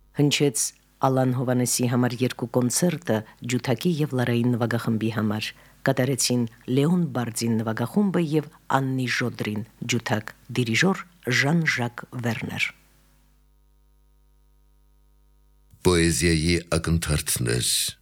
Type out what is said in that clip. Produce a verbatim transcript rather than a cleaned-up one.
Հնչեց Ալան Հովանեսի համար երկու կոնցերտը ջութակի եւ լարային նվագախմբի համար։ Կատարեցին Լեոն Բարձին նվագախումբը եւ Աննի Ժոդրին ջութակ, դիրիժոր Ժան-Ժակ Վերներ։ Պոեզիայի ակնթարթներ